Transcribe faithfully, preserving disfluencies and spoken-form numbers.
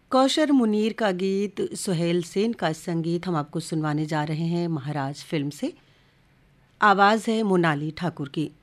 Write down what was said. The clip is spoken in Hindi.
कौशर मुनीर का गीत, सुहेल सेन का संगीत हम आपको सुनवाने जा रहे हैं महाराज फिल्म से। आवाज़ है मोनाली ठाकुर की।